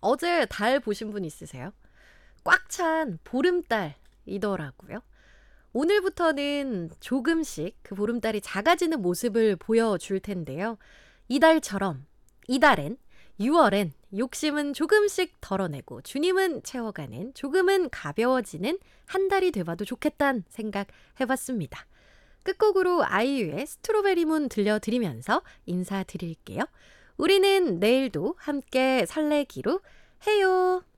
어제 달 보신 분 있으세요? 꽉 찬 보름달이더라고요. 오늘부터는 조금씩 그 보름달이 작아지는 모습을 보여줄 텐데요. 이달처럼 이달엔 6월엔 욕심은 조금씩 덜어내고 주님은 채워가는 조금은 가벼워지는 한 달이 돼봐도 좋겠다는 생각 해봤습니다. 끝곡으로 아이유의 스트로베리 문 들려드리면서 인사드릴게요. 우리는 내일도 함께 설레기로 해요.